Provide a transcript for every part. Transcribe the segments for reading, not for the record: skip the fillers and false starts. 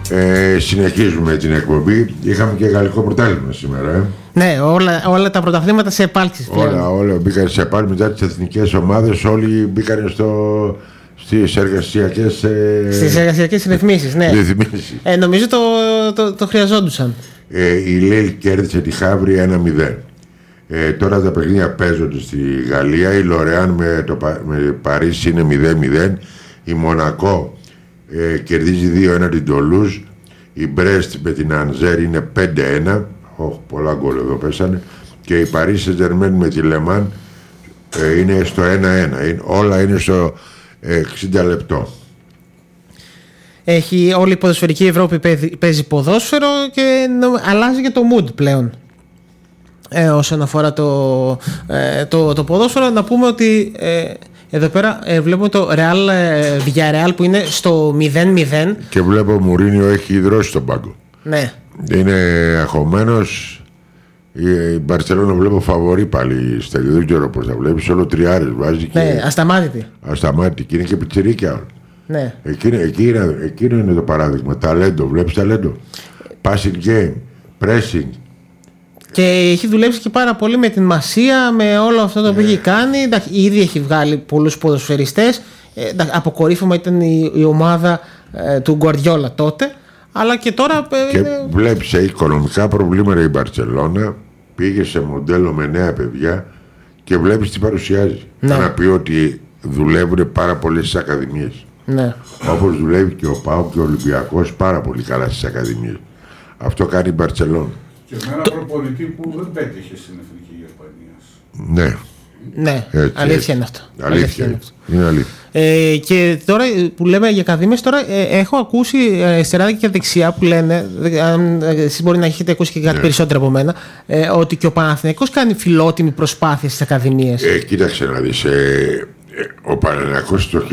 Συνεχίζουμε την εκπομπή. Είχαμε και γαλλικό πρωτάθλημα σήμερα. Ναι, όλα τα πρωταθλήματα σε επάλξεις πλέον. Όλα μπήκαν σε επάλξεις μετά τις εθνικές ομάδες. Όλοι μπήκαν στις εργασιακές ρυθμίσεις. Ναι. Νομίζω το χρειαζόντουσαν. Η Λίλ κέρδισε τη Χαύρη 1-0. Τώρα τα παιχνίδια παίζονται στη Γαλλία. Η Λορεάν με Παρίσι είναι 0-0. Η Μονακό κερδίζει 2-1 την Τολούζ. Η Μπρέστ με την Ανζέρ είναι 5-1. Πολλά γκολ εδώ πέσανε. Και η Παρίσι Σεντζερμέν με τη Λεμάν είναι στο 1-1. Όλα είναι στο 60 λεπτό. Όλη η ποδοσφαιρική Ευρώπη παίζει ποδόσφαιρο και αλλάζει και το mood πλέον. Όσον αφορά το ποδόσφαιρο, να πούμε ότι εδώ πέρα βλέπουμε το Real Villarreal που είναι στο 0-0. Και βλέπω ο Μουρίνιο έχει υδρώσει τον πάγκο. Ναι. Είναι αγχωμένος. Η Μπαρσελόνα βλέπω φαβορί πάλι στα δύο, δεν ξέρω πώς θα βλέπεις. Όλο τριάρες βάζει. Ναι, ασταμάτητη. Και είναι και πιτσιρίκια. Ναι. Εκείνο είναι το παράδειγμα. Ταλέντο, βλέπεις ταλέντο. Passing game, pressing. Και έχει δουλέψει και πάρα πολύ με την Μασία, με όλο αυτό το οποίο έχει κάνει. Ήδη έχει βγάλει πολλούς ποδοσφαιριστές. Αποκορύφωμα ήταν η ομάδα του Γκουαρδιόλα τότε. Αλλά και τώρα. Και βλέπεις οικονομικά προβλήματα η Μπαρσελόνα. Πήγε σε μοντέλο με νέα παιδιά και βλέπεις τι παρουσιάζει. Ναι. Να πει ότι δουλεύουν πάρα πολλές στις ακαδημίες. Ναι. Όπως δουλεύει και ο ΠΑΟΚ και ο Ολυμπιακός πάρα πολύ καλά στις ακαδημίες. Αυτό κάνει η Μπαρσελόνα. Και με ένα προπονητή που δεν πέτυχε στην Εθνική Γερμανία. Ναι. Ναι, αλήθεια είναι αυτό. Είναι αλήθεια. Και τώρα που λέμε για ακαδημίες, τώρα έχω ακούσει αριστερά και δεξιά που λένε, εσείς μπορεί να έχετε ακούσει και κάτι περισσότερο από μένα, ότι και ο Παναθηναϊκός κάνει φιλότιμη προσπάθεια στις ακαδημίες. Κοίταξε να δεις, ο Παναθηναϊκός το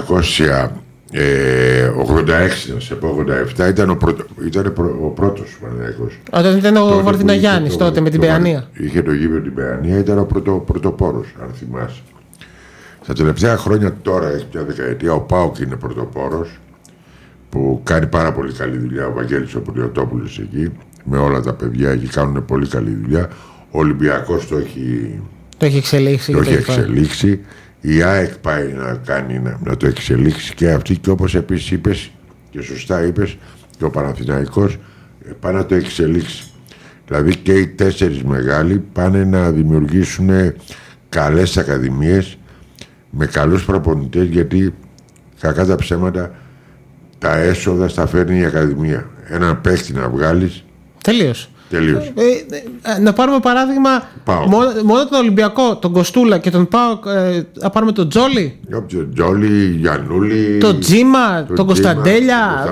1986, να σε πω 87, ήταν ο πρώτος Παναθηναϊκός. Όταν ήταν ο Βαρδιναγιάννης τότε με την Παιανία. Είχε το γήπεδο την Παιανία, ήταν ο πρωτοπόρος, αν θυμάσαι. Στα τελευταία χρόνια, τώρα, έχει μια δεκαετία, ο ΠΑΟΚ είναι πρωτοπόρος, που κάνει πάρα πολύ καλή δουλειά. Ο Βαγγέλης ο Πριωτόπουλος εκεί, με όλα τα παιδιά εκεί κάνουν πολύ καλή δουλειά. Ο Ολυμπιακός το έχει εξελίξει. Η ΑΕΚ πάει να το εξελίξει και αυτή, και όπως επίσης είπες και σωστά είπες, και ο Παναθηναϊκός πάει να το εξελίξει. Δηλαδή και οι τέσσερις μεγάλοι πάνε να δημιουργήσουν καλές ακαδημίες με καλούς προπονητές, γιατί κακά τα ψέματα τα έσοδα στα φέρνει η ακαδημία. Έναν παίχτη να βγάλεις. Τελείως. Να πάρουμε παράδειγμα μόνο τον Ολυμπιακό, τον Κοστούλα και τον ΠΑΟΚ. Να πάρουμε τον Τζόλι. Τζόλι, Γιαννούλη, τον Τζίμα, τον Κωνσταντέλια.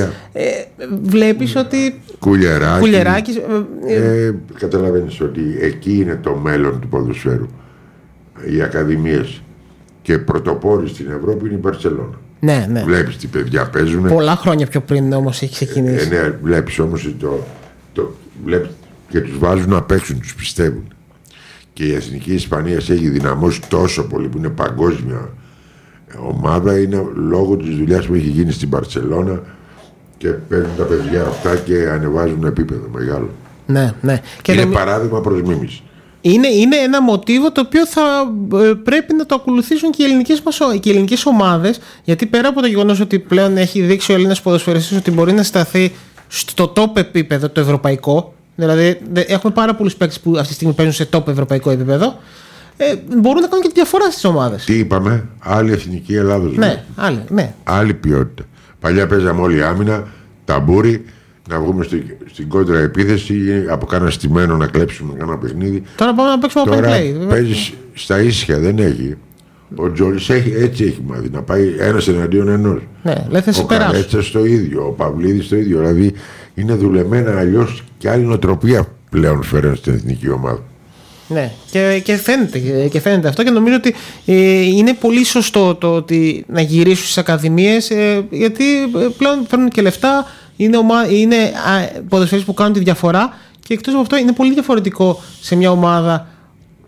Βλέπεις ότι. Κουλιεράκης. Καταλαβαίνεις ότι εκεί είναι το μέλλον του ποδοσφαίρου. Οι ακαδημίες. Και πρωτοπόροι στην Ευρώπη είναι η Μπαρσελόνα. Ναι. Βλέπεις τι παιδιά παίζουν. Πολλά χρόνια πιο πριν όμως έχει ξεκινήσει. Ναι, βλέπεις όμως βλέπεις και τους βάζουν να παίξουν, τους πιστεύουν. Και η Εθνική Ισπανία έχει δυναμώσει τόσο πολύ, που είναι παγκόσμια ομάδα, είναι λόγω της δουλειάς που έχει γίνει στην Μπαρσελόνα, και παίρνουν τα παιδιά αυτά και ανεβάζουν επίπεδο μεγάλο. Ναι. Και είναι παράδειγμα προς μίμηση. Είναι ένα μοτίβο το οποίο θα πρέπει να το ακολουθήσουν και οι ελληνικές ομάδες, γιατί πέρα από το γεγονός ότι πλέον έχει δείξει ο Έλληνας ποδοσφαιριστής ότι μπορεί να σταθεί στο top επίπεδο, το ευρωπαϊκό, δηλαδή έχουμε πάρα πολλούς παίκτες που αυτή τη στιγμή παίζουν σε top ευρωπαϊκό επίπεδο, μπορούν να κάνουν και τη διαφορά στις ομάδες. Τι είπαμε, άλλη εθνική Ελλάδος. Ναι. Άλλη ποιότητα. Παλιά παίζαμε όλοι άμυνα, ταμπούρι, να βγούμε στην κόντρα επίθεση, από κάνα στημένο να κλέψουμε κάνα παιχνίδι. Τώρα πάμε να παίξουμε open play. Τώρα παίζεις στα ίσια, δεν έχει. Ο Τζόλις έτσι έχει μάθει, να πάει ένας εναντίον ενός. Ναι, ο Καρέτσας το ίδιο, ο Παυλίδης το ίδιο. Δηλαδή είναι δουλεμένα αλλιώς, και άλλη νοοτροπία πλέον φέρνουν στην εθνική ομάδα. Ναι, και φαίνεται αυτό, και νομίζω ότι είναι πολύ σωστό το ότι να γυρίσουν στις ακαδημίες, γιατί πλέον φέρνουν και λεφτά, είναι ποδοσφαιριστές που κάνουν τη διαφορά, και εκτός από αυτό είναι πολύ διαφορετικό σε μια ομάδα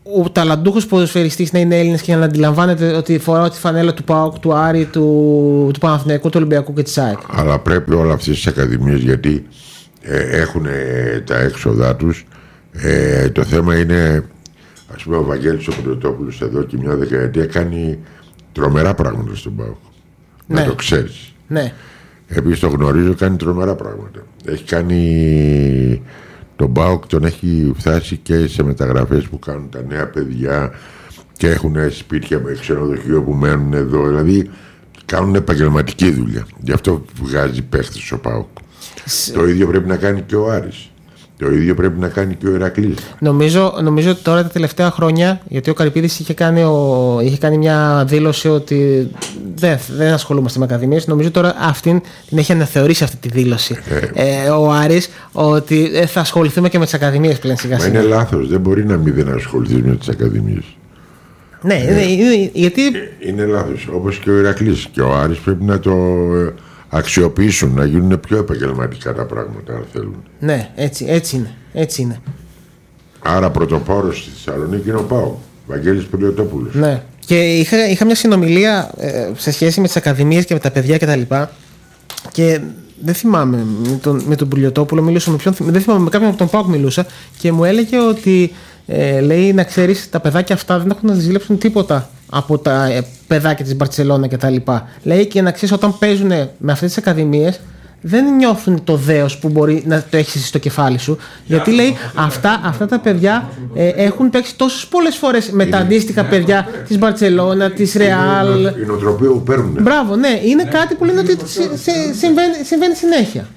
ο ταλαντούχος ποδοσφαιριστής να είναι Έλληνας και να αντιλαμβάνεται ότι φοράω τη φανέλα του ΠΑΟΚ, του Άρη, του Παναθηναϊκού, του Ολυμπιακού και της ΑΕΚ. Αλλά πρέπει όλα αυτές τις ακαδημίες, γιατί έχουν τα έξοδά τους. Το θέμα είναι, ας πούμε, ο Βαγγέλης ο Πρωτόπουλος εδώ και μια δεκαετία κάνει τρομερά πράγματα στον ΠΑΟΚ. Ναι. Να το ξέρεις. Ναι. Επίσης το γνωρίζω, κάνει τρομερά πράγματα. Έχει κάνει τον ΠΑΟΚ, τον έχει φτάσει και σε μεταγραφές που κάνουν τα νέα παιδιά και έχουν σπίτια με ξενοδοχείο που μένουν εδώ. Δηλαδή κάνουν επαγγελματική δουλειά. Γι' αυτό βγάζει παίχτες ο ΠΑΟΚ. Το ίδιο πρέπει να κάνει και ο Άρης. Το ίδιο πρέπει να κάνει και ο Ηρακλής. Νομίζω ότι τώρα τα τελευταία χρόνια, γιατί ο Καρυπίδης είχε κάνει μια δήλωση ότι δεν ασχολούμαστε με ακαδημίες. Νομίζω τώρα αυτήν την έχει αναθεωρήσει αυτή τη δήλωση ο Άρης, ότι θα ασχοληθούμε και με τις ακαδημίες πλέον σιγά σιγά. Μα είναι λάθος. Δεν μπορεί να μην ασχοληθεί με τις ακαδημίες. Ναι, γιατί. Είναι λάθος. Όπως και ο Ηρακλής και ο Άρης πρέπει να το αξιοποιήσουν, να γίνουν πιο επαγγελματικά τα πράγματα, αν θέλουν. Ναι, έτσι είναι. Άρα πρωτοπόρος στη Θεσσαλονίκη είναι ο ΠΑΟΚ, Βαγγέλης Πιλιοτόπουλος. Ναι. Και είχα μια συνομιλία σε σχέση με τις ακαδημίες και με τα παιδιά κτλ. Και δεν θυμάμαι με τον Πιλιοτόπουλο μιλούσα, δεν θυμάμαι, με κάποιον από τον ΠΑΟΚ μιλούσα και μου έλεγε ότι λέει, να ξέρεις, τα παιδάκια αυτά δεν έχουν να ζηλέψουν τίποτα από τα παιδάκια της Μπαρτσελώνα κτλ. Λέει, και να ξέρεις, όταν παίζουν με αυτές τις ακαδημίες δεν νιώθουν το δέος που μπορεί να το έχεις στο κεφάλι σου. Γιατί λέει, αυτά τα παιδιά έχουν παίξει τόσες πολλές φορές με τα αντίστοιχα παιδιά της Μπαρτσελώνα, της Ρεάλ. Η νοοτροπία που παίρνουν. Μπράβο, ναι, είναι κάτι που λένε ότι συμβαίνει συνέχεια.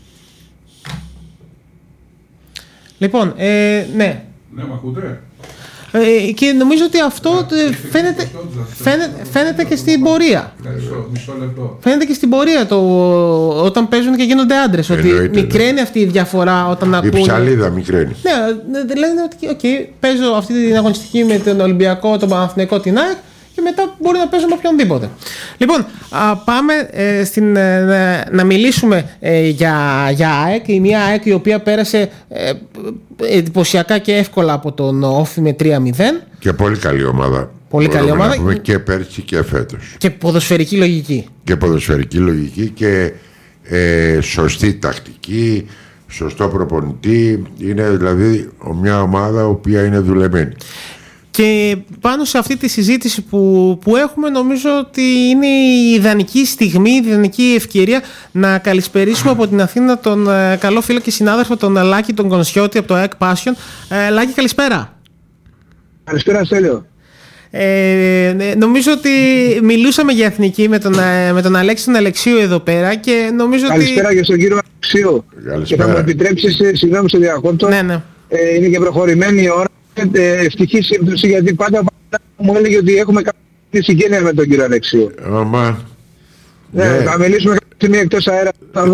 Λοιπόν, ναι. Ναι, μ' ακούτε? Και νομίζω ότι αυτό φαίνεται και στην πορεία. Μισό λεπτό. Φαίνεται και στην πορεία όταν παίζουν και γίνονται άντρες. Ότι μικραίνει αυτή η διαφορά όταν ακούνε. Η ψαλίδα μικραίνει. Ναι, λένε ότι παίζω αυτή την αγωνιστική με τον Ολυμπιακό, τον Παναθηναϊκό, την ΑΕΚ και μετά μπορεί να παίζω με οποιονδήποτε. Λοιπόν, πάμε να μιλήσουμε για ΑΕΚ. Η μια ΑΕΚ η οποία πέρασε εντυπωσιακά και εύκολα από τον Όφη με 3-0. Και πολύ καλή ομάδα. Πολύ καλή ομάδα. Πούμε, και πέρσι και φέτος. Και ποδοσφαιρική λογική. Και σωστή τακτική, σωστό προπονητή. Είναι δηλαδή μια ομάδα η οποία είναι δουλεμένη. Και πάνω σε αυτή τη συζήτηση που έχουμε, νομίζω ότι είναι η ιδανική στιγμή, η ιδανική ευκαιρία να καλησπερίσουμε από την Αθήνα τον καλό φίλο και συνάδελφο, τον Λάκη τον Κονσιώτη από το ΑΕΚ Passion. Λάκη, καλησπέρα. Καλησπέρα, Στέλιο. Νομίζω ότι μιλούσαμε για εθνική με τον Αλέξη τον Αλεξίου εδώ πέρα και νομίζω καλησπέρα και στον κύριο Αλεξίου. Και θα μου επιτρέψεις, συγγνώμη στο διακόπτω, ναι. Είναι και προχωρημένη η ώρα. Ευτυχή σύμπτωση, γιατί πάντα μου έλεγε ότι έχουμε κάποια συγγένεια με τον κύριο Αλεξίου. Ναι, θα μιλήσουμε κάποια στιγμή εκτός αέρα.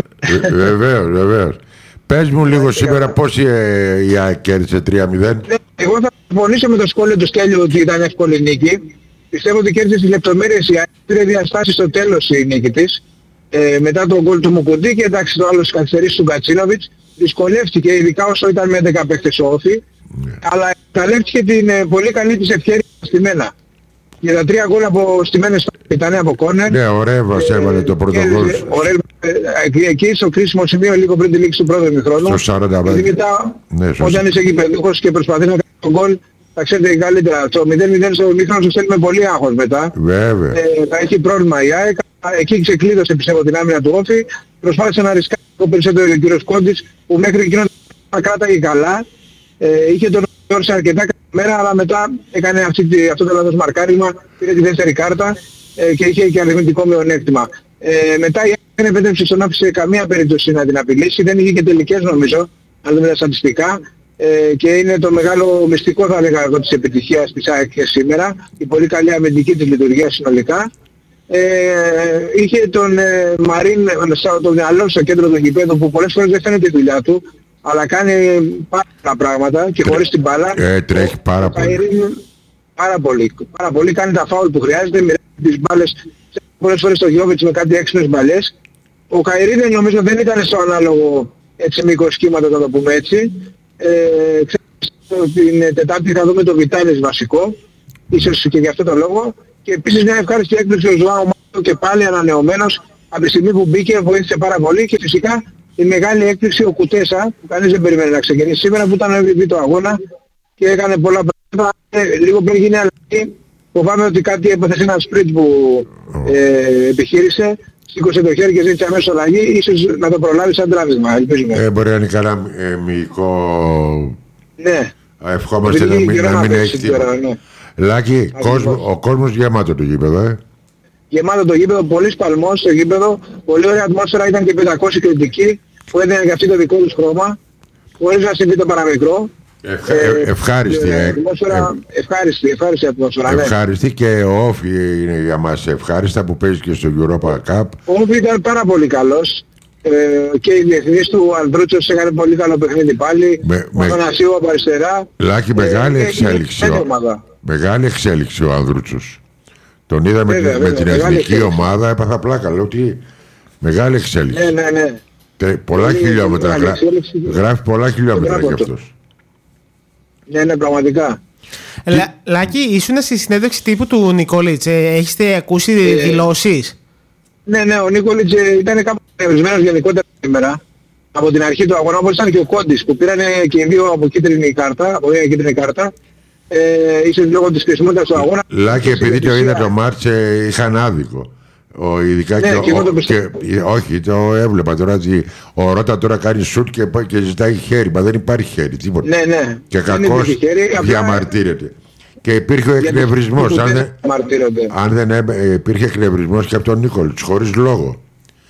Βεβαίως. Πες μου λίγο σήμερα πώς η ΑΕΚ κέρδισε 3-0. Εγώ θα συμφωνήσω με το σχόλιο του Στέλιου ότι ήταν εύκολη νίκη. Πιστεύω ότι κέρδισε τις λεπτομέρειες η ΑΕΚ. Πήρε διαστάσεις στο τέλος η νίκη της. Μετά τον γκολ του Μουκουντή και εντάξει το άλλο καθυστερήσεις του Γκατσίνοβιτς. Δυσκολεύτηκε, ειδικά όσο ήταν με 11 παίκτες ο Όφη. Αλλά εκμεταλλεύτηκε την πολύ καλή της ευκαιρία στη Μένα. Για τα 3 γκολ από στημένες ήταν από κόρνερ. Ναι, ο Ρέβας έβαλε το πρώτο γκολ. Εκεί στο κρίσιμο σημείο, λίγο πριν τη λήξη του πρώτου ημιχρόνου. Στο 45. Γιατί μετά, όταν είσαι γηπεδούχος και προσπαθείς να κάνεις τον γκολ, θα ξέρετε καλύτερα. Το 0-0 στο ημιχρόνο σου στέλνει με πολύ άγχος μετά. Βέβαια. Θα έχει πρόβλημα η ΑΕΚ. Εκεί ξεκλείδωσε πιστεύω την άμυνα του Όφη. Προσπάθησε να ρισκάρει περισσότερο ο κύριος Κόντης, που μέχρι εκείνο το κράταγε καλά. Είχε τον Γιώργο αρκετά μέρα, αλλά μετά έκανε αυτό το λάθος μαρκάρισμα, πήρε τη δεύτερη κάρτα και είχε και αριθμητικό μειονέκτημα. Μετά η ΑΕΚ δεν επέτρεψε στον Όφη σε καμία περίπτωση να την απειλήσει, δεν είχε και τελικές νομίζω, αν δούμε τα στατιστικά, και είναι το μεγάλο μυστικό θα έλεγα εγώ της επιτυχίας της ΑΕΚ σήμερα, η πολύ καλή αμυντική της λειτουργία συνολικά. Είχε τον Μαρίν, τον Αλόν στο κέντρο των γηπέδων που πολλές φορές δεν φαίνεται η δουλειά του, αλλά κάνει πάρα πράγματα και χωρίς την μπάλα. Τρέχει πάρα πολύ. Πάρα πολύ, κάνει τα φάουλ που χρειάζεται, μοιράζει τις μπάλες πολλές φορές στο Γιώβιτς με κάτι έξυπνες μπαλές. Ο Καϊρίδη νομίζω δεν ήταν στο ανάλογο έτσι μήκος κύματος, να το πούμε έτσι. την Τετάρτη θα δούμε το Βιτάλης βασικό, ίσως και για αυτό το λόγο. Και επίσης μια ευχάριστη έκπληξη ο Ζωάο Μάτο και πάλι ανανεωμένος από τη στιγμή που μπήκε, βοήθησε πάρα πολύ. Και φυσικά η μεγάλη έκπληξη ο Κουτέσα, που κανείς δεν περιμένει να ξεκινήσει σήμερα, που ήταν MVP το αγώνα και έκανε πολλά πράγματα. Λίγο πριν γίνει αλλαγή, φοβάμαι ότι κάτι έπαθε σε ένα σπριτ που επιχείρησε. Σήκωσε το χέρι και ζήτησε αμέσως αλλαγή, ίσως να το προλάβει σαν τράβηγμα, ελπίζουμε. Μπορεί να είναι καλά μυϊκό. Ναι. Ευχόμαστε να μην έχει τίποτα. Ναι. Λάκη, ο κόσμος γεμάτο το γήπεδο, Γεμάτο το γήπεδο, πολύ σπαλμός στο γήπεδο, πολύ ωραία ατμόσφαιρα, ήταν και 500 κριτικοί που έδιναν για αυτή το δικό τους χρώμα, χωρίς να συμβεί το παραμικρό. Ευχάριστη. Ευχάριστη ατμόσφαιρα. Ευχάριστη και ο Όφη είναι για μας ευχάριστα που παίζει και στο Europa Cup. Ο Όφη ήταν πάρα πολύ καλός. Και οι διεθνείς του Ανδρούτσος έκανε πολύ καλό παιχνίδι πάλι. Ο Θανασίου από αριστερά. Λάκη, μεγάλη εξέλιξη. Μεγάλη εξέλιξη ο Ανδρούτσος. Τον είδαμε με την εθνική ομάδα, έπαθα πλάκα. Λέω ότι μεγάλη εξέλιξη. Ναι. Πολλά χιλιόμετρα. Γράφει πολλά χιλιόμετρα κι αυτός. Ναι, πραγματικά. Λάκη, ήσουν στη συνέντευξη τύπου του Νικόλιτς. Έχετε ακούσει δηλώσεις? Ναι, ο Νίκολιτς ήταν κάπου νευρισμένος γενικότερα σήμερα. Από την αρχή του αγώνα, όπως ήταν και ο Κόντις που πήραν και οι δύο από κίτρινη κάρτα. Ίσως λόγω της κρισιμότητας του αγώνα. Λάκη, επειδή το είδα το μάτς, είχαν άδικο. Ειδικά όχι, το έβλεπα τώρα. Ο Ρώτα τώρα κάνει σουτ και ζητάει χέρι. Μα δεν υπάρχει χέρι, τίποτα. Ναι. Και κακώς διαμαρτύρεται. Και υπήρχε ο εκνευρισμός. Αν δεν υπήρχε εκνευρισμός και από τον Νίκολιτς, χωρίς λόγο.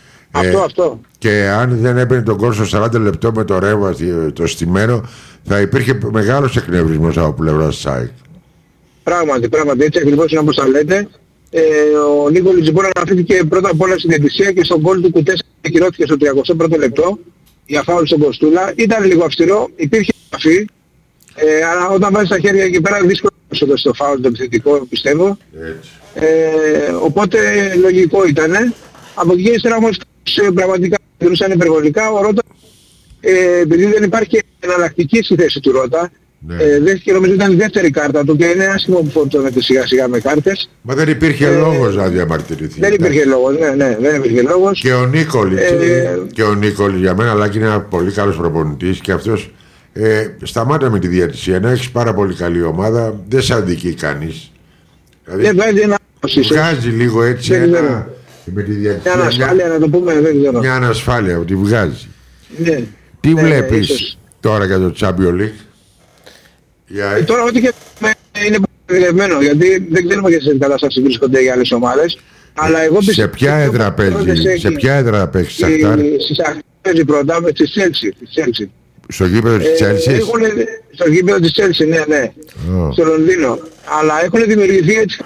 Αυτό. Και αν δεν έμπαινε τον κόλ στο 40 λεπτό με το ρεύμα το στημένο, θα υπήρχε μεγάλος εκνευρισμός από πλευράς της ΑΕΚ. Πράγματι, έτσι ακριβώς είναι όπως τα λέτε. Ο Νίκολιτς μπορεί να αφήθηκε πρώτα απ' όλα στην διαιτησία και στον γκολ του Κουτέσα ακυρώθηκε στο 31ο λεπτό για φάουλ στον Κοστούλα. Ήταν λίγο αυστηρό, υπήρχε επαφή, αλλά όταν βάζεις τα χέρια εκεί πέρα δύσκολο να δώσει το φάουλ το επιθετικό, πιστεύω. Οπότε λογικό ήτανε. Από εκεί ύστερα όμως πραγματικά δρούσαν υπερβολικά. Ο Ρώτα, επειδή δεν υπάρχει εναλλακτική στη θέση του Ρώτα, δέχτηκε νομίζω ήταν η δεύτερη κάρτα του και είναι άσχημο που φορτώνεται σιγά σιγά με κάρτες. Μα δεν υπήρχε λόγος να διαμαρτυρηθεί. Δεν υπήρχε λόγος, δεν υπήρχε λόγος. Και ο Νίκολιτς για μένα, αλλά και είναι ένα πολύ καλός προπονητής και αυτός σταμάτα με τη διαιτησία. Να έχεις πάρα πολύ καλή ομάδα, δεν σε αδικεί κανείς. Δηλαδή, βγάζει λίγο έτσι με τη διαιτησία. Μια ανασφάλεια να το πούμε, δεν ξέρω. Μια ανασφάλεια που τη βγάζει. Τι βλέπεις τώρα για το Champions League? Τώρα ό,τι και είναι απογοητευμένο, γιατί δεν ξέρουμε και σε τι κατάσταση βρίσκονται οι άλλες ομάδες. Αλλά εγώ σε ποια έδρα παίζει Σαχτάρ? Στη Σαχτάρ παίζει πρώτα, στη Chelsea. Στο γήπεδο της Chelsea? Στο γήπεδο της Chelsea, ναι. Στο Λονδίνο. Αλλά έχουν δημιουργηθεί έτσι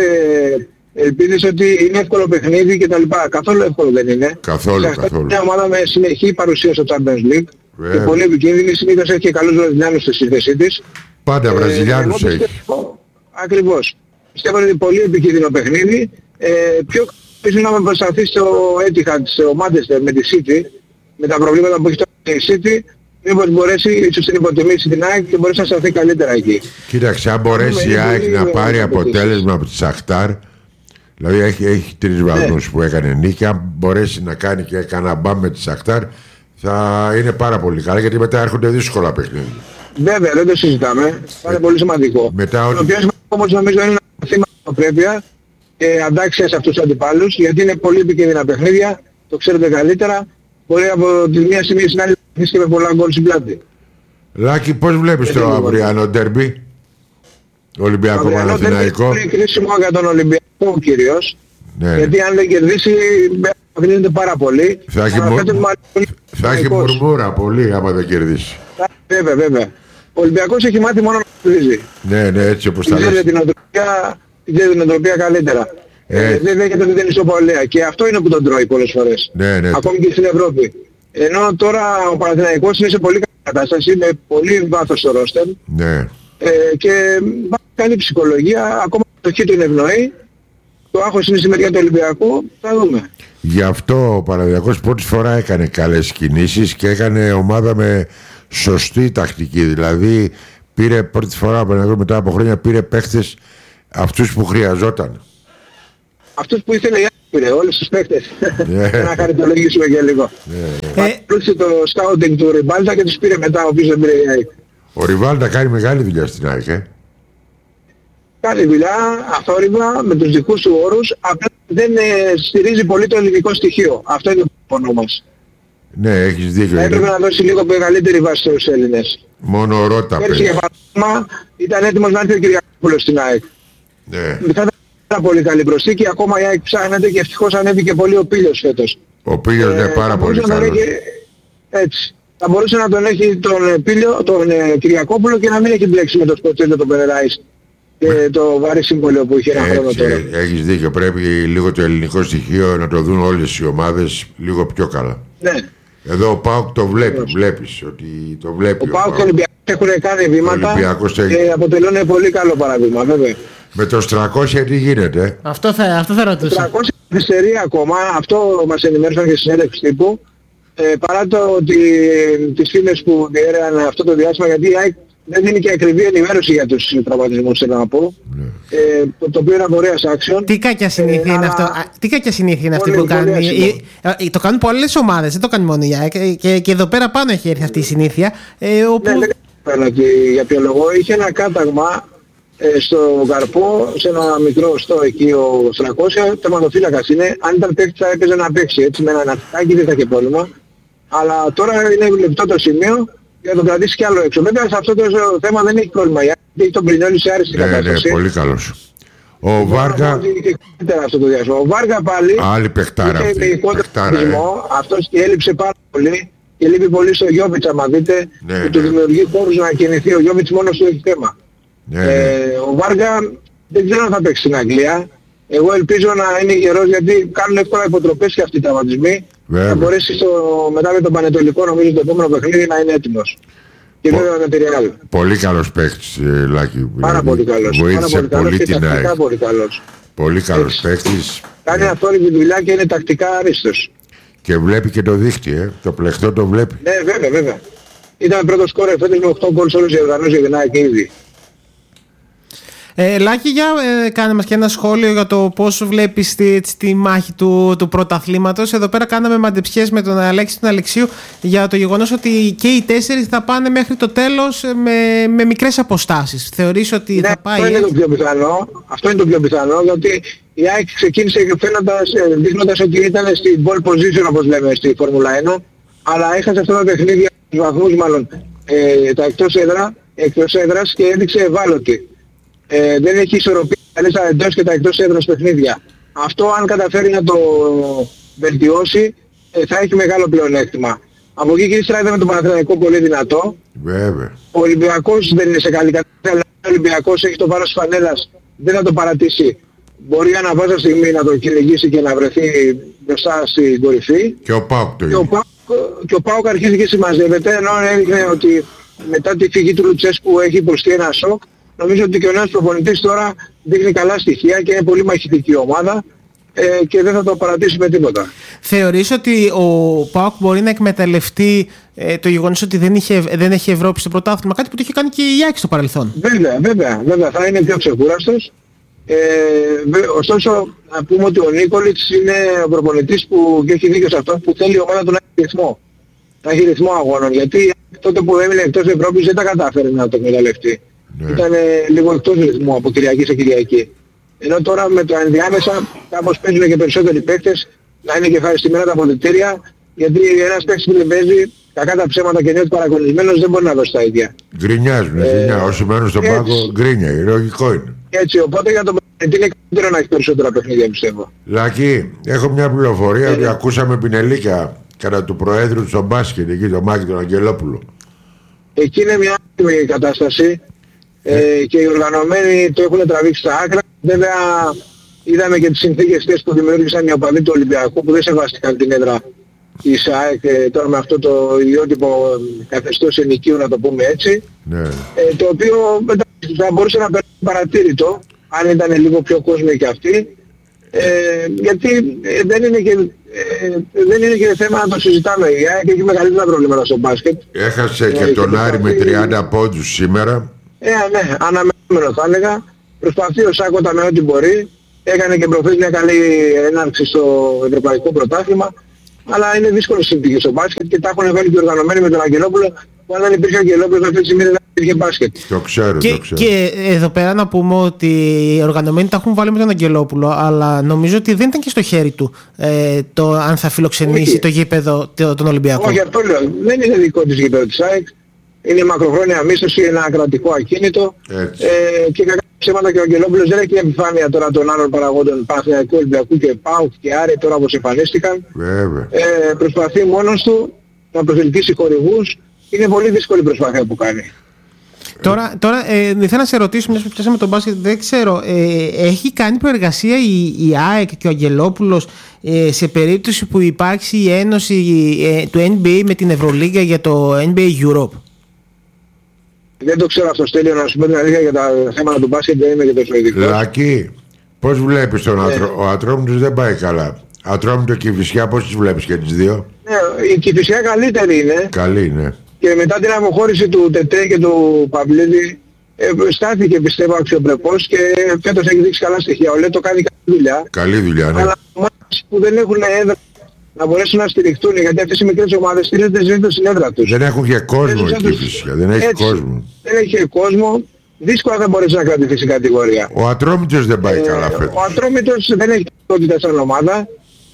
ελπίδες ότι είναι εύκολο παιχνίδι κτλ. Καθόλου εύκολο δεν είναι. Καθόλου. Μια ομάδα με συνεχή παρουσία στο Champions League. Και πολύ επικίνδυνη, συνήθως έχει και καλούς Βραζιλιάνους στη σύνθεσή της. Πάντα Βραζιλιάνους έχει. Ακριβώς. Πιστεύω ότι είναι πολύ επικίνδυνο παιχνίδι. Πιο ίσως να προσπαθεί στο Etihad, στο Manchester με τη City, με τα προβλήματα που έχει τώρα η City, μήπως μπορέσει ίσως την υποτιμήσει την ΑΕΚ και μπορέσει να σταθεί καλύτερα εκεί. Κοίταξε, αν μπορέσει η ΑΕΚ να πάρει αποτέλεσμα από τη Σαχτάρ, δηλαδή έχει 3 βαθμούς που έκανε νίκη, αν μπορέσει να κάνει και κανένα μπαμ με τη Σαχτάρ, θα είναι πάρα πολύ καλά, γιατί μετά έρχονται δύσκολα παιχνίδια. Βέβαια, δεν το συζητάμε. Θα είναι πολύ σημαντικό. Το πιο σημαντικό όμως νομίζω είναι να θύμα αυτοπρέπεια και αντάξια σε αυτούς τους αντιπάλους, γιατί είναι πολύ επικίνδυνα παιχνίδια, το ξέρετε καλύτερα. Μπορεί από τη μία στιγμή στην άλλη να και με πολλά γκολ στην πλάτη. Λάκη, πώς βλέπεις το αυριανό ντέρμπι? Ολυμπιακό Παναθηναϊκό? Είναι κρίσιμο για τον Ολυμπιακό κυρίως. Ναι. Γιατί αν δεν κερδίσει, αφήνεται πάρα πολύ. Θα έχει μουρμούρα πολύ άμα δεν κερδίσει. Βέβαια. Ο Ολυμπιακός έχει μάθει μόνο να κερδίζει. Ναι, έτσι όπως τα λες. Την οτροπία καλύτερα. Δεν δέχεται ότι δεν είναι ισοπαλία. Και αυτό είναι που τον τρώει πολλές φορές. Ναι. Ακόμη και στην Ευρώπη. Ενώ τώρα ο Παναθηναϊκός είναι σε πολύ καλή κατάσταση, με πολύ βάθος στο ρόστερ. Ναι. Και καλή ψυχολογία, ακόμα το χ του είναι ευνοή. Το άγχος είναι στη μεριά του Ολυμπιακού, θα δούμε. Γι' αυτό ο Παναθηναϊκός πρώτη φορά έκανε καλές κινήσεις και έκανε ομάδα με σωστή τακτική. Δηλαδή Πήρε πρώτη φορά μετά από χρόνια, πήρε παίχτες αυτούς που χρειαζόταν. Αυτούς που ήθελε η ΑΕΚ πήρε, όλους τους παίχτες. Να χαριτολογήσουμε και λίγο. Πλούξε το σκάουτινγκ του Ριβάλτα και τους πήρε μετά, ο οποίος δεν πήρε η ΑΕΚ. Ο Ριβάλτα κάνει μεγάλη δουλειά στην ΑΕΚ. Κάνει δουλειά αθόρυβα με τους δικούς του όρους, απλά δεν στηρίζει πολύ το ελληνικό στοιχείο. Αυτό είναι το πόνο μας. Ναι, έχεις δίκιο. Έπρεπε να δώσει λίγο μεγαλύτερη βάση στους Έλληνες. Μόνο ο Ρώτα πέρσι για παράδειγμα ήταν έτοιμος να έρθει ο Κυριακόπουλος στην ΑΕΚ. Ναι. Θα ήταν πάρα πολύ καλή προσθήκη, ακόμα η ΑΕΚ ψάχνεται και ευτυχώς ανέβηκε πολύ ο Πήλιος φέτος. Ο Πήλιος είναι πάρα πολύ καλός. Έτσι. Θα μπορούσε να τον έχει τον Πήλιο, τον Κυριακόπουλο και να μην έχει μπλέξει με το Σκοτσέντο τον Περεράης και το βαρύ συμβόλαιο που είχε ένα χρόνο τώρα. Έχεις δίκιο, πρέπει λίγο το ελληνικό στοιχείο να το δουν όλες οι ομάδες λίγο πιο καλά. Ναι. Εδώ ο ΠΑΟΚ το βλέπει, βλέπεις ότι το βλέπει. Ο ΠΑΟΚ και ο Ολυμπιακός έχουν κάνει βήματα και αποτελούν πολύ καλό παράδειγμα, βέβαια. Με το Στρακώσια τι γίνεται? Αυτό θα ρωτούσα. 300 αριστερή ακόμα, αυτό μας ενημέρωσαν και συνέντευξη τύπου. Παρά το ότι τις φήμες που διέρεαν αυτό το διάστημα, γιατί η ΑΕΚ δεν δίνει και ακριβή ενημέρωση για τους τραυματισμούς, θέλω να πω. Ναι. Το οποίο είναι απορίας άξιων. Τι κακιά συνήθεια είναι αυτό? Τι κακιά συνήθεια είναι αυτή που κάνει? Το κάνουν πολλές ομάδες, δεν το κάνει μόνο η ΑΕΚ. Και εδώ πέρα πάνω έχει έρθει αυτή η συνήθεια. Όπου... Ναι, δεν ξέρω για ποιο λόγο. Είχε ένα κάταγμα στο Καρπό, σε ένα μικρό οστό εκεί ο 300, τερματοφύλακας είναι. Αν ήταν παίκτης θα έπαιζε να παίξει, έτσι με ένα ναυτάκι, δεν θα είχε πρόβλημα. Αλλά τώρα είναι λεπτό το σημείο για να τον κρατήσει κι άλλο έξω. Βέβαια σε αυτό το θέμα δεν έχει πρόβλημα. Γιατί τον Πρινιόλη σε άριστη κατάσταση. Ναι, πολύ καλός. Ο Βάργα... Ο Βάργα πάλι... Άλλη παιχτάρα αυτή. Αυτός και έλειψε πάρα πολύ. Και λείπει πολύ στο Γιόβιτς, άμα δείτε, που του δημιουργεί χώρους να κινηθεί. Ο Γιόβιτς μόνος του έχει θέμα. Ο Βάργα δεν ξέρω αν θα παίξει στην Αγγλία. Εγώ ελπίζω να είναι γερός, γιατί κάνουν εύκολα υποτροπές και αυτοί οι τραυματισμοί. Θα μπορέσει μετά με τον Πανετολικό, νομίζω, το επόμενο παιχνίδι να είναι έτοιμος. Και βέβαια με τη Ρεάλ. Πολύ καλός παίκτης, Λάκη. Πάρα πολύ καλός. Βοήθησε πολύ την ΑΕΚ. Πολύ καλός. Πολύ καλός παίκτης. Κάνει αθόρυβη δουλειά και είναι τακτικά αρίστος. Και βλέπει και το δίχτυ, το πλεχτό το βλέπει. Ναι, βέβαια. Ήταν πρώτος σκόρερ φέτος με 8 γκολ σε όλους τους οργανώσεις για την ΑΕΚ ήδη. Λάκη, για κάνε μας και ένα σχόλιο για το πώς βλέπεις τη μάχη του πρωταθλήματος. Εδώ πέρα κάναμε μαντεψιές με τον Αλέξη τον Αλεξίου για το γεγονός ότι και οι 4 θα πάνε μέχρι το τέλος με μικρές αποστάσεις. Θεωρείς ότι θα πάει? Αυτό είναι το πιο πιθανό, γιατί η ΑΕΚ ξεκίνησε δείχνοντας ότι ήταν στην pole position, όπως λέμε στη Φόρμουλα 1, αλλά έχασε αυτό το παιχνίδι, τους βαθμούς μάλλον, τα εκτός έδρας και έδειξε ευάλωτη. Δεν έχει ισορροπία τα εντός και τα εκτός έδρας παιχνίδια. Αυτό αν καταφέρει να το βελτιώσει θα έχει μεγάλο πλεονέκτημα. Από εκεί και ύστερα είδαμε τον Παναθηναϊκό πολύ δυνατό. Βέβαια. Ο Ολυμπιακός δεν είναι σε καλή κατάσταση, αλλά ο Ολυμπιακός έχει το βάρος της φανέλας, δεν θα το παρατήσει. Μπορεί ανά πάσα στιγμή να το κυνηγήσει και να βρεθεί μπροστά στην κορυφή. Και ο ΠΑΟΚ το ίδιο. Και ο ΠΑΟΚ αρχίζει και συμμαζεύεται, ενώ έδειχνε ότι μετά τη φυγή του Λουτσέσκου έχει υποστεί ένα σοκ. Νομίζω ότι και ο νέος προπονητής τώρα δείχνει καλά στοιχεία και είναι πολύ μαχητική ομάδα και δεν θα το παρατήσει με τίποτα. Θεωρείς ότι ο ΠΑΟΚ μπορεί να εκμεταλλευτεί το γεγονός ότι δεν έχει Ευρώπη στο πρωτάθλημα, κάτι που το είχε κάνει και η ΑΕΚ στο παρελθόν? Βέβαια, θα είναι πιο ξεκούραστος. Ωστόσο να πούμε ότι ο Νίκολιτς είναι ο προπονητής που, και έχει δίκιο σε αυτό, που θέλει η ομάδα του να έχει ρυθμό. Να έχει ρυθμό αγώνων, γιατί τότε που έμεινε εκτός Ευρώπης δεν τα κατάφερε να το εκμεταλλευτεί. Ναι. Ήταν λίγο εκτός ρυθμού από Κυριακή σε Κυριακή. Ενώ τώρα με το ενδιάμεσα κάπως παίζουν και περισσότεροι παίκτες, να είναι και ευχαριστημένα τα αποδυτήρια, γιατί ένας παίκτης που δεν παίζει, κακά τα ψέματα και νέος παραγωνισμένος δεν μπορεί να δώσει τα ίδια. Γκρινιάζουν, όσοι μένουν στον πάγκο γκρίνια, λογικό είναι. Έτσι, οπότε για τον παιχνίδι είναι καλύτερο να έχει περισσότερα παιχνίδια, πιστεύω. Λάκη, έχω μια πληροφορία ότι ακούσαμε πινελίκια κατά του Προέδρου στο μπάσκετ, εκεί το Μάκη τον Αγγελόπουλο. Εκεί είναι μια άτιμη κατάσταση. Και οι οργανωμένοι το έχουν τραβήξει στα άκρα. Βέβαια είδαμε και τις συνθήκες που δημιούργησαν οι οπαδοί του Ολυμπιακού που δεν σεβάστηκαν την έδρα της ΑΕΚ τώρα με αυτό το ιδιότυπο καθεστώς ενοικίου, να το πούμε έτσι. Ναι. Το οποίο θα μπορούσε να περάσει παρατήρητο αν ήταν λίγο πιο κόσμο και αυτοί. Γιατί δεν είναι και θέμα να το συζητάμε. Η ΑΕΚ έχει μεγαλύτερα προβλήματα στο μπάσκετ. Έχασε και τον Άρη με 30 πόντους σήμερα. Ναι, αναμενόμενο θα έλεγα. Προσπαθεί ο Σάκοτα με ό,τι μπορεί. Έκανε και προχθές μια καλή έναρξη στο Ευρωπαϊκό Πρωτάθλημα. Αλλά είναι δύσκολο συνθήκες στο μπάσκετ και τα έχουν βάλει και οργανωμένοι με τον Αγγελόπουλο. Που αν δεν υπήρχε Αγγελόπουλος αυτή τη στιγμή δεν υπήρχε μπάσκετ. Το ξέρω. Και εδώ πέρα να πούμε ότι οι οργανωμένοι τα έχουν βάλει με τον Αγγελόπουλο, αλλά νομίζω ότι δεν ήταν και στο χέρι του το αν θα φιλοξενήσει το γήπεδο των Ολυμπιακών. Όχι, αυτό λέω. Δεν είναι δικό της γήπεδο της ΑΕΚ. Είναι μακροχρόνια μίσθωση, ένα κρατικό ακίνητο. Και κακά ψέματα και ο Αγγελόπουλος δεν έχει επιφάνεια τώρα των άλλων παραγόντων Παναθηναϊκού, Ολυμπιακού και ΠΑΟΚ και Άρη τώρα όπως εμφανίστηκαν. Προσπαθεί μόνος του να προσελκύσει χορηγούς. Είναι πολύ δύσκολη προσπάθεια που κάνει. Τώρα ήθελα να σε ρωτήσω, μιας που πιάσαμε τον μπάσκετ, δεν ξέρω, έχει κάνει προεργασία η ΑΕΚ και ο Αγγελόπουλος σε περίπτωση που υπάρξει η ένωση του NBA με την Ευρωλίγκα για το NBA Europe? Δεν το ξέρω αυτό, Στέλιο, να σου πω την αλήθεια για τα θέματα του μπάσκετ, δεν είμαι και τόσο ειδικός. Λάκη, πώς βλέπεις τον ο Ατρόμητος δεν πάει καλά. Ατρόμητο και η Κηφισιά, πώς τις βλέπεις και τις δύο? Ναι, η Κηφισιά καλύτερη είναι. Καλή είναι. Και μετά την αποχώρηση του Τετέ και του Παυλίδη στάθηκε πιστεύω αξιοπρεπώς και φέτος έχει δείξει καλά στοιχεία. Ο Λέτο κάνει καλή δουλειά. Καλή δουλειά, ναι. Αλλά ομάδες που δεν έχουν έδρα να μπορέσουν να στηριχτούν, γιατί αυτές οι μικρές ομάδες στηρίζονται στην έδρα τους. Δεν έχουν και κόσμο η Κηφισιά. Δεν έχει κόσμο. Δεν έχει και κόσμο. Δύσκολα θα μπορέσει να κρατηθεί στην κατηγορία. Ο Ατρόμητος δεν πάει καλά φέτος. Ο Ατρόμητος δεν έχει ταυτότητα σαν ομάδα.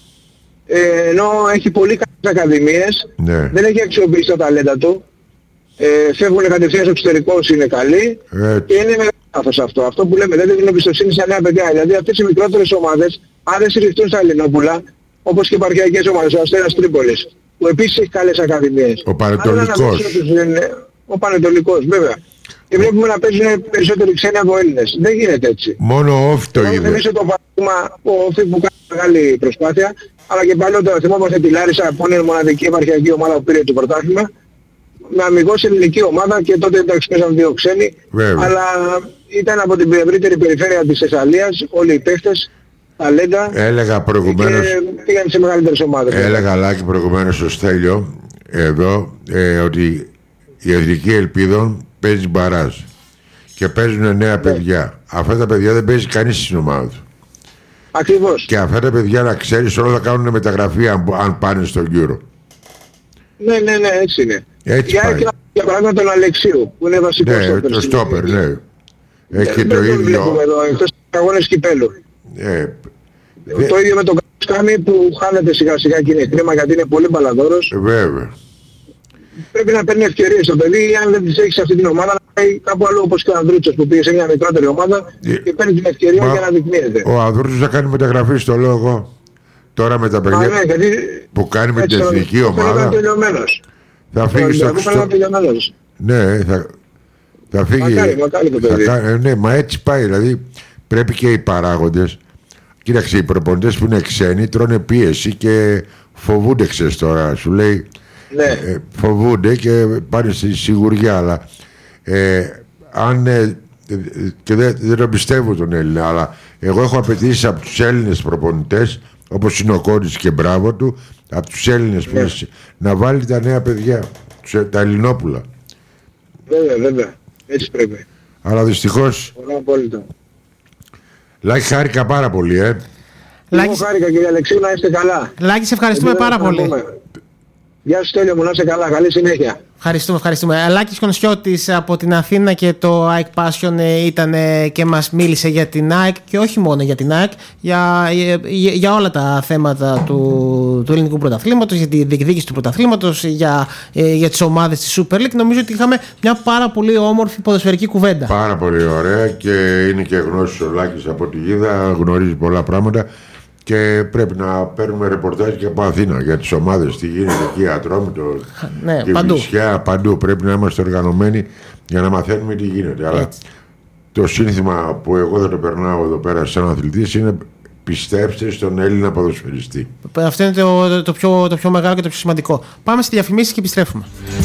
Ενώ έχει πολύ καλές ακαδημίες, δεν έχει αξιοποιήσει τα ταλέντα του. Φεύγουν κατευθείαν στο εξωτερικό όσοι είναι καλοί και είναι μεγάλο λάθος αυτό. Αυτό που λέμε, δεν δίνουν εμπιστοσύνη στα νέα παιδιά. Δηλαδή αυτές οι μικρότερες ομάδες, αν δεν στηριχτούν στα Ελληνόπουλα, όπως και οι επαρχιακές ομάδες, ο Αστέρας Τρίπολης, που επίσης έχει καλές ακαδημίες. Ο Πανετολικός. Ο Πανετολικός, βέβαια. Και βλέπουμε να παίζουν περισσότεροι ξένοι από Έλληνες. Δεν γίνεται έτσι. Μόνο ο Όφη το είδε. Θυμίσω το παράδειγμα, ο Όφη που κάνει μεγάλη προσπάθεια, αλλά και παλιότερα θυμόμαστε τη Λάρισα που είναι η μοναδική επαρχιακή ομάδα που πήρε το πρωτάθλημα. Με αμιγώς ελληνική ομάδα και τότε εντάξει παίζαν δύο ξένοι. Βέβαια. Αλλά ήταν από την ευρύτερη περιφέρεια της Θεσσαλίας, όλοι οι παίχτες, ταλέντα. Έλεγα προηγουμένως. Και πήγαν σε μεγαλύτερες ομάδες. Έλεγα Λάκη προηγουμένως στο Στέλιο εδώ ότι η Εθνική Ελπίδων παίζει μπαράζ και παίζουν νέα παιδιά. Αυτά τα παιδιά δεν παίζει κανείς στην ομάδα του. Ακριβώς. Και αυτά τα παιδιά, να ξέρεις, όλα θα κάνουν μεταγραφή αν πάνε στον Euro. Ναι, έτσι είναι. Έτσι πάει. Για παράδειγμα τον Αλεξίου που είναι βασικός στόπερ. Ναι, το στόπερ, ναι. Έχει και το ίδιο. Εδώ, εκτός αγώνες κυπέλου. Το ίδιο με τον Κασκάμι που χάνεται σιγά σιγά και είναι κρίμα γιατί είναι πολύ μπαλαδόρος. Βέβαια. Πρέπει να παίρνει ευκαιρίες το παιδί, αν δεν τις έχει σε αυτή την ομάδα, να πάει κάπου αλλού όπως και ο Ανδρούτσος που πήγε σε μια μικρότερη ομάδα και παίρνει την ευκαιρία για να δεικνύεται. Ο Ανδρούτσος θα κάνει μεταγραφή στο λόγο τώρα με τα παιδιά που κάνει με την εθνική ομάδα. Θα φύγει στο εξωτερικό. Ναι, θα φύγει. Μακάρι το παιδί. Ναι, μα έτσι πάει. Δηλαδή πρέπει και οι παράγοντες. Κοίταξε, οι προπονητές που είναι ξένοι τρώνε πίεση και φοβούνται, ξέρεις τώρα. Σου λέει. Ναι. Φοβούνται και πάνε στη σιγουριά, αλλά αν και δεν τον πιστεύω τον Έλληνα, αλλά εγώ έχω απαιτήσει από τους Έλληνες προπονητές, όπως είναι ο Κόντης και μπράβο του, από τους Έλληνες που είναι, να βάλει τα νέα παιδιά, τα Ελληνόπουλα. Βέβαια, έτσι πρέπει. Αλλά δυστυχώς Λάκη, χάρηκα πάρα πολύ. Εγώ χάρηκα, κύριε Αλεξίου, να είστε καλά. Λάκη, σε ευχαριστούμε πάρα πολύ. Γεια σου, Στέλιο μου, να είσαι καλά, καλή συνέχεια. Ευχαριστούμε. Αλάκης Κονσιώτης από την Αθήνα και το ΑΕΚ Passion ήταν και μας μίλησε για την ΑΕΚ και όχι μόνο για την ΑΕΚ, για όλα τα θέματα του ελληνικού πρωταθλήματος, για τη διεκδίκηση του πρωταθλήματος, για τις ομάδες της Super League. Νομίζω ότι είχαμε μια πάρα πολύ όμορφη ποδοσφαιρική κουβέντα. Πάρα πολύ ωραία και είναι και γνώσης ο Λάκης από τη Γίδα, γνωρίζει πολλά πράγματα. Και πρέπει να παίρνουμε ρεπορτάζ και από Αθήνα για τις ομάδες, τι γίνεται εκεί, Ατρόμητο, παντού. Βυσσιά, παντού. Πρέπει να είμαστε οργανωμένοι για να μαθαίνουμε τι γίνεται. Αλλά το σύνθημα που εγώ δεν το περνάω εδώ πέρα σαν αθλητής είναι πιστέψτε στον Έλληνα ποδοσφαιριστή. Αυτό είναι το πιο μεγάλο και το πιο σημαντικό. Πάμε στη διαφημίσεις και επιστρέφουμε.